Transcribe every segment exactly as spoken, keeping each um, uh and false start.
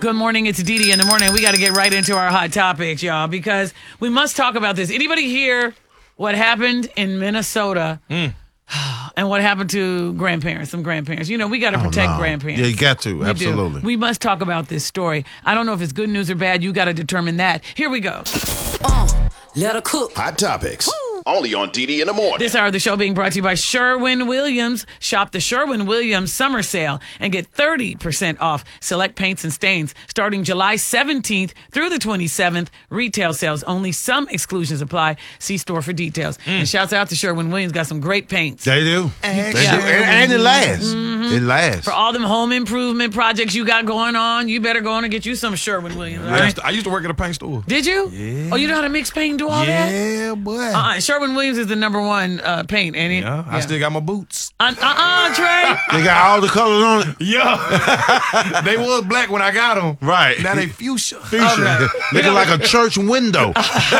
Good morning. It's Dee Dee in the morning. We got to get right into our hot topics, y'all, because we must talk about this. Anybody hear what happened in Minnesota Mm. and what happened to grandparents, some grandparents? You know, we got to Oh, protect no. grandparents. Yeah, you got to. We Absolutely. do. We must talk about this story. I don't know if it's good news or bad. You got to determine that. Here we go. Uh, let her cook. Hot Topics. Only on D D in the morning. This hour of the show being brought to you by Sherwin-Williams. Shop the Sherwin-Williams summer sale and get thirty percent off select paints and stains starting July seventeenth through the twenty-seventh. Retail sales only. Some exclusions apply. See store for details. And shouts out to Sherwin-Williams. Got some great paints. They do. They do. Yeah. And, and it lasts. It lasts. For all them home improvement projects you got going on, you better go on and get you some Sherwin-Williams. all I, right? used to, I used to work at a paint store. Did you? Yeah. Oh, you know how to mix paint and do all that? Yeah, boy. Uh-uh. Sherwin-Williams is the number one uh, paint, ain't it? yeah, I still got my boots. Uh, uh-uh, Trey. They got all the colors on it. Yeah. They was black when I got them. Right. Now they fuchsia. Fuchsia. Looking like a church window.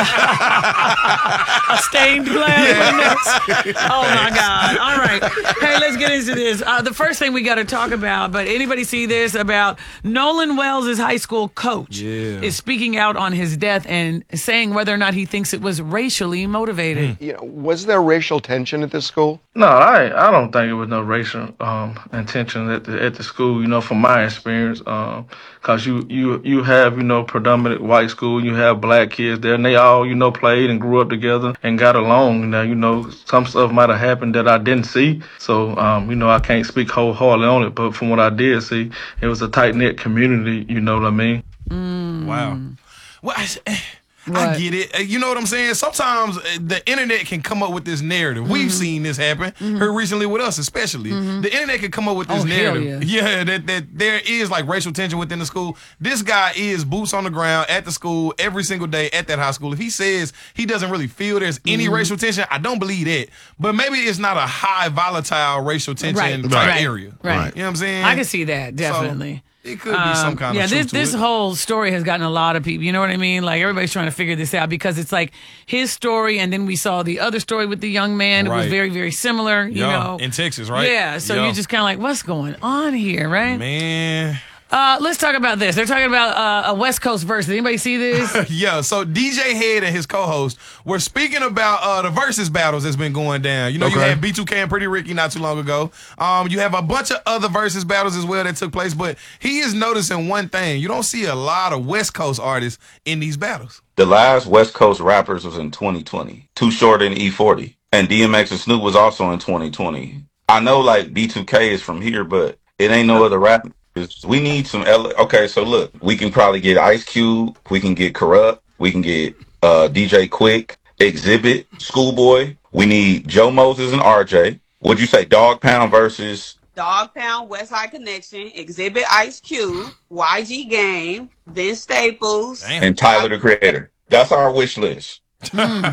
A stained glass window. Oh my God! All right, hey, let's get into this. Uh, the first thing we got to talk about, but anybody see this about Nolan Wells' high school coach Yeah. is speaking out on his death and saying whether or not he thinks it was racially motivated. You know, was there racial tension at this school? No, I I don't think it was no racial um, intention at the at the school. You know, from my experience, um, cause you you you have you know predominant white school, you have black kids there, and they all you know played and grew up together and got along. Now you know some stuff might have happened that I didn't see, so um, you know I can't speak wholeheartedly on it. But from what I did see, it was a tight knit community. You know what I mean? Wow. Well, I, I What? get it. Uh, You know what I'm saying? Sometimes uh, the internet can come up with this narrative. We've seen this happen here recently with us, especially. The internet can come up with this Oh, hell narrative. Yeah, that, that there is like racial tension within the school. This guy is boots on the ground at the school every single day at that high school. If he says he doesn't really feel there's any racial tension, I don't believe that. But maybe it's not a high volatile racial tension Right, type right, area. right. You know what I'm saying? I can see that definitely. It could be some Um, kind yeah, of this truth to this it. whole story has gotten a lot of people. You know what I mean? Like everybody's trying to figure this out because it's like his story, and then we saw the other story with the young man. It was Right. very, very similar. You Yeah, know, in Texas, right? Yeah. So Yeah. you're just kind of like, what's going on here, right? Man. Uh, let's talk about this. They're talking about uh, a West Coast verse. Did anybody see this? Yeah, so D J Head and his co-host were speaking about uh, the versus battles that's been going down. You know, you Okay. had B two K and Pretty Ricky not too long ago. Um, you have a bunch of other versus battles as well that took place, but he is noticing one thing. You don't see a lot of West Coast artists in these battles. The last West Coast rappers was in twenty twenty. Too Short and E forty. And D M X and Snoop was also in twenty twenty. I know like B two K is from here, but it ain't no other rappers. We need some L- okay, so look, we can probably get Ice Cube, we can get Corrupt, we can get uh, D J Quick, Exhibit, Schoolboy. We need Joe Moses and R J. What'd you say? Dog Pound versus Dog Pound, West Side Connection, Exhibit Ice Cube, Y G Game, Vince Staples. Damn. and Tyler the Creator. That's our wish list. Damn.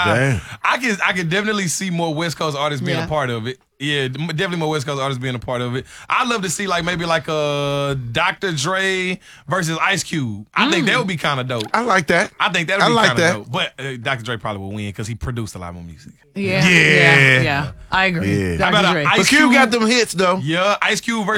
I can I can definitely see more West Coast artists being Yeah. a part of it. Yeah, d- definitely more West Coast artists being a part of it. I'd love to see like maybe like a Doctor Dre versus Ice Cube. I think that would be kind of dope. I like that. I think that'd I be like kind of that. dope. But uh, Doctor Dre probably will win because he produced a lot more music. Yeah. Yeah. Yeah. I agree. Yeah. Doctor How about Dre. a Ice But Q Cube got them hits, though. Yeah, Ice Cube versus